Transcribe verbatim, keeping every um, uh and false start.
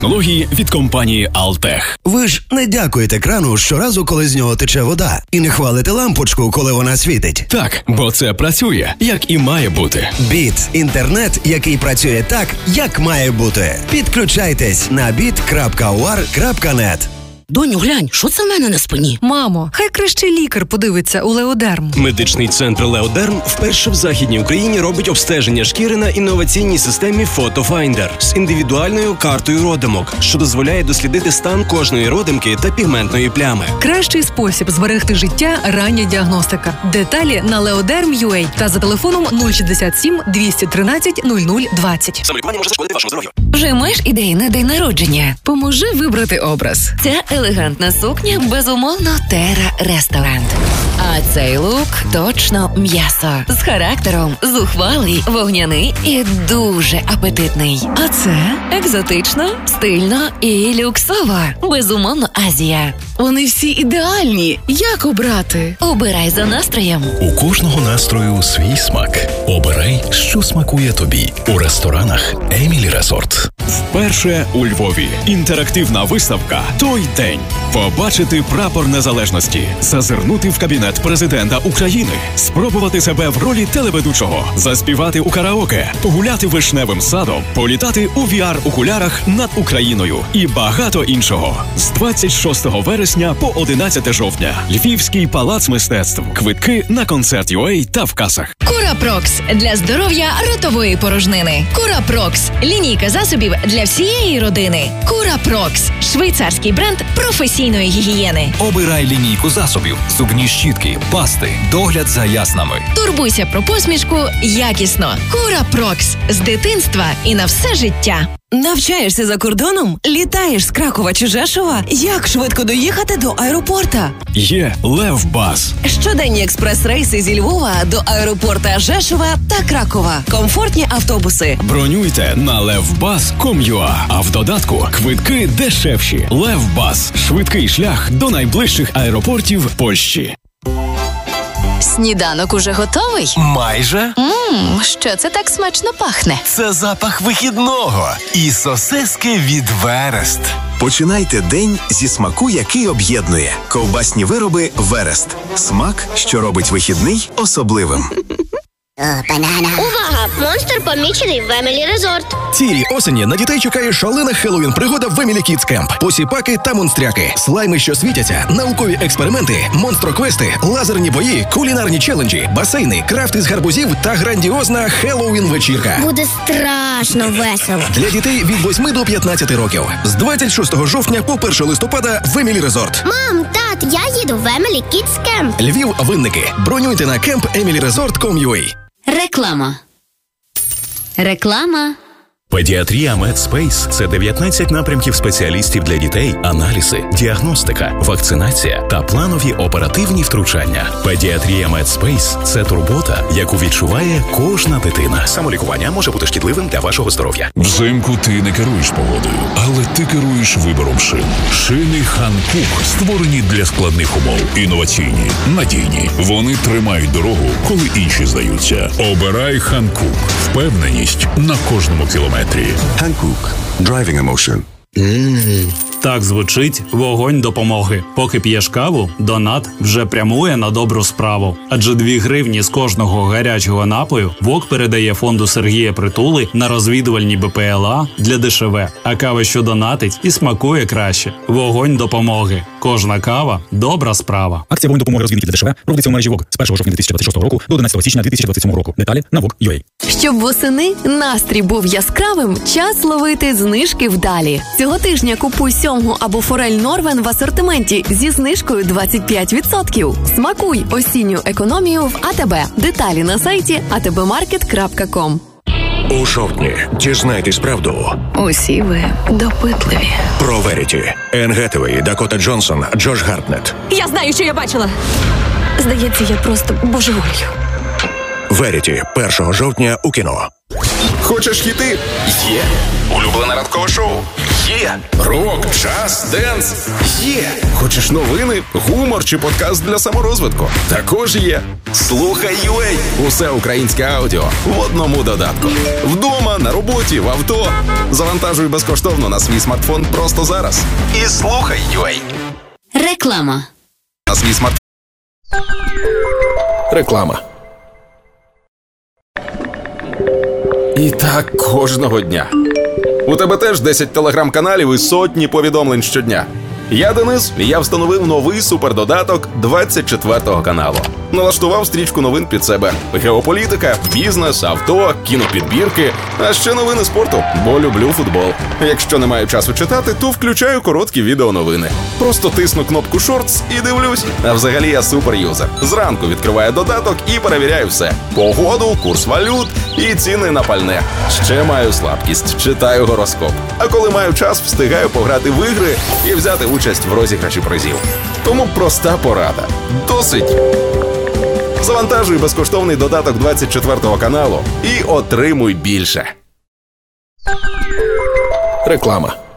Технології від компанії Алтех. Ви ж не дякуєте крану щоразу, коли з нього тече вода, і не хвалите лампочку, коли вона світить. Так, бо це працює, як і має бути. Біт – інтернет, який працює так, як має бути. Підключайтесь на біт крапка у ар крапка нет. Доню, глянь, що це в мене на спині? Мамо, хай краще лікар подивиться у Леодерм. Медичний центр Леодерм вперше в Західній Україні робить обстеження шкіри на інноваційній системі FotoFinder з індивідуальною картою родимок, що дозволяє дослідити стан кожної родимки та пігментної плями. Кращий спосіб зберегти життя – рання діагностика. Деталі на леодерм крапка ю а та за телефоном нуль шістдесят сім двісті тринадцять нуль нуль двадцять. Самолікування може зашкодити вашому здоров'ю. Вже маєш ідеї на день народження? Поможи вибрати образ. Ця елегантна сукня, безумовно, Терра Ресторарант. А цей лук точно м'ясо. З характером, зухвалий, вогняний і дуже апетитний. А це? Екзотично, стильно і люксово. Безумовно, Азія. Вони всі ідеальні. Як обрати? Обирай за настроєм. У кожного настрою свій смак. Обирай, що смакує тобі. У ресторанах Емілі Резорт. Вперше у Львові. Інтерактивна виставка «Той день». Побачити прапор незалежності, зазирнути в кабінет президента України, спробувати себе в ролі телеведучого, заспівати у караоке, погуляти вишневим садом, політати у ві ар-окулярах над Україною і багато іншого. З двадцять шостого вересня по одинадцяте жовтня. Львівський палац мистецтв. Квитки на концерт точка ю а та в касах. Курапрокс для здоров'я ротової порожнини. Курапрокс – лінійка засобів для всієї родини. Курапрокс – швейцарський бренд професійної гігієни. Обирай лінійку засобів, зубні щітки, пасти, догляд за яснами. Турбуйся про посмішку якісно. Курапрокс – з дитинства і на все життя. Навчаєшся за кордоном? Літаєш з Кракова чи Жешова? Як швидко доїхати до аеропорта? Є Левбас. Щоденні експрес-рейси зі Львова до аеропорта Жешова та Кракова. Комфортні автобуси. Бронюйте на левбас крапка ком крапка ю а. А в додатку квитки дешевші. Левбас. Швидкий шлях до найближчих аеропортів Польщі. Сніданок уже готовий? Майже. Ммм, що це так смачно пахне? Це запах вихідного і сосиски від Верест. Починайте день зі смаку, який об'єднує. Ковбасні вироби Верест. Смак, що робить вихідний особливим. Увага! Монстр помічений в Емілі Резорт. Цієї осені на дітей чекає шалена Хеллоуін пригода в Емілі Кідс Кемп. Посіпаки та монстряки, слайми, що світяться, наукові експерименти, монстроквести, лазерні бої, кулінарні челенджі, басейни, крафти з гарбузів та грандіозна Хеллоуін-вечірка. Буде страшно весело. Для дітей від восьми до п'ятнадцяти років. З двадцять шостого жовтня по перше листопада в Емілі Резорт. Мам, тат, я їду в Емілі Кідс Кемп. Львів, Винники. Бронюйте на кемп емілі резорт крапка ком крапка ю а. Реклама. Реклама. Педіатрія Медспейс – це дев'ятнадцять напрямків спеціалістів для дітей, аналізи, діагностика, вакцинація та планові оперативні втручання. Педіатрія Медспейс – це турбота, яку відчуває кожна дитина. Самолікування може бути шкідливим для вашого здоров'я. Взимку ти не керуєш погодою, але ти керуєш вибором шин. Шини Ханкук створені для складних умов. Інноваційні, надійні. Вони тримають дорогу, коли інші здаються. Обирай Ханкук. Впевненість на кожному кілометрі. Hankook. Driving emotion. Mm. Так звучить вогонь допомоги. Поки п'єш каву, донат вже прямує на добру справу. Адже дві гривні з кожного гарячого напою ВОК передає фонду Сергія Притули на розвідувальні Бе Пе Еле А для Де Ше Ве. А кава, що донатить, і смакує краще. Вогонь допомоги. Кожна кава – добра справа. Акція «Вогонь допомоги» розвідників для Де Ше Ве проводиться у мережі ВОК з першого жовтня дві тисячі двадцять шостого року до одинадцятого січня дві тисячі двадцять сьомого року. Деталі на вок крапка ю а. Щоб восени настрій був яскравим, час ловити знижки вдалі. Цього тижня купуй сьомгу або форель Норвен в асортименті зі знижкою двадцять п'ять відсотків. Смакуй осінню економію в А Те Бе. Деталі на сайті а те бе маркет крапка ком. У жовтні дізнайтесь правду. Усі ви допитливі. Про Веріті. Енн Гетевей, Дакота Джонсон, Джош Гартнет. Я знаю, що я бачила. Здається, я просто божеволію. Веріті. першого жовтня у кіно. Хочеш хіти? Є. Улюблене ранкове шоу? Є. Рок, джаз, денс? Є. Хочеш новини, гумор чи подкаст для саморозвитку? Також є. Слухай ю а. Усе українське аудіо в одному додатку. Вдома, на роботі, в авто. Завантажуй безкоштовно на свій смартфон просто зараз. І слухай ю а. Реклама. На свій смартфон. Реклама. І так кожного дня. У тебе теж десять телеграм-каналів і сотні повідомлень щодня. Я Денис, і я встановив новий супердодаток двадцять четвертого каналу. Налаштував стрічку новин під себе. Геополітика, бізнес, авто, кінопідбірки, а ще новини спорту, бо люблю футбол. Якщо не маю часу читати, то включаю короткі відеоновини. Просто тисну кнопку «Шортс» і дивлюсь. А взагалі я суперюзер. Зранку відкриваю додаток і перевіряю все. Погоду, курс валют і ціни на пальне. Ще маю слабкість, читаю гороскоп. А коли маю час, встигаю пограти в ігри і взяти участь в розіграші призів. Тому проста порада. Досить. Завантажуй безкоштовний додаток двадцять четвертого каналу і отримуй більше. Реклама.